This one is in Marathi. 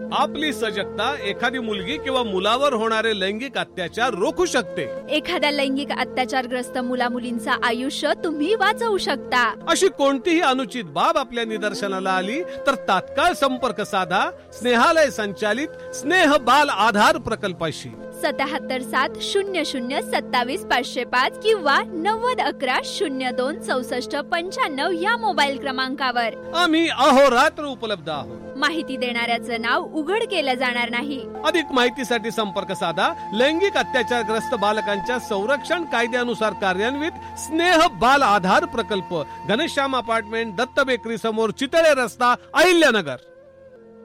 आपली सजगता एखादी मुलगी किंवा मुलावर होणारे लैंगिक अत्याचार रोखू शकते. एखाद्या लैंगिक अत्याचारग्रस्त मुला मुलींचं आयुष्य तुम्ही वाचवू शकता. अशी कोणतीही अनुचित बाब आपल्या निदर्शनाला आली तर तात्काळ संपर्क साधा स्नेहालय संचालित स्नेह बाल आधार प्रकल्पाशी. 77-700-27505 किंवा 9011-02-6495 या मोबाईल क्रमांकावर आम्ही अहोरात्र उपलब्ध आहोत. माहिती देणाऱ्याचं नाव उघड केलं जाणार नाही. अधिक माहितीसाठी संपर्क साधा लैंगिक अत्याचारग्रस्त बालकांच्या संरक्षण कायद्यानुसार कार्यान्वित स्नेह बाल आधार प्रकल्प, घनश्याम अपार्टमेंट, दत्त बेकरी समोर, चितळे रस्ता, अहिल्यानगर.